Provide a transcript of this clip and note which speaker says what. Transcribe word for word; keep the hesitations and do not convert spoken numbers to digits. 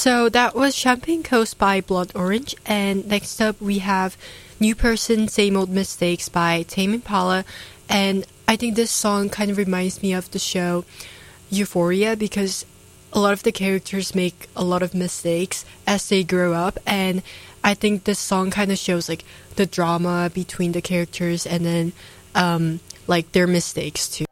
Speaker 1: So that was Champagne Coast by Blood Orange. And next up, we have New Person, Same Old Mistakes by Tame Impala. And I think this song kind of reminds me of the show Euphoria because a lot of the characters make a lot of mistakes as they grow up. And I think this song kind of shows like the drama between the characters and then um, like their mistakes too.